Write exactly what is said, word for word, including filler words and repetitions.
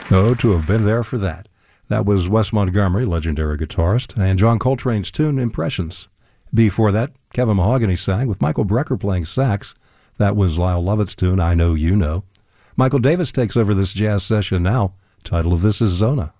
Oh, to have been there for that. That was Wes Montgomery, legendary guitarist, and John Coltrane's tune, Impressions. Before that, Kevin Mahogany sang with Michael Brecker playing sax. That was Lyle Lovett's tune, I Know You Know. Michael Davis takes over this jazz session now. Title of this is Zona.